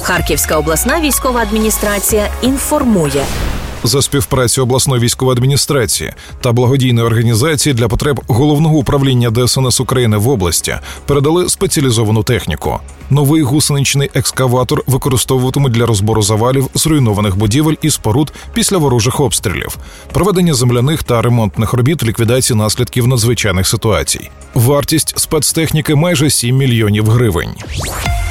Харківська обласна військова адміністрація інформує. За співпрацю обласної військової адміністрації та благодійної організації для потреб Головного управління ДСНС України в області передали спеціалізовану техніку. Новий гусеничний екскаватор використовуватимуть для розбору завалів зруйнованих будівель і споруд після ворожих обстрілів, проведення земляних та ремонтних робіт, ліквідації наслідків надзвичайних ситуацій. Вартість спецтехніки майже 7 мільйонів гривень.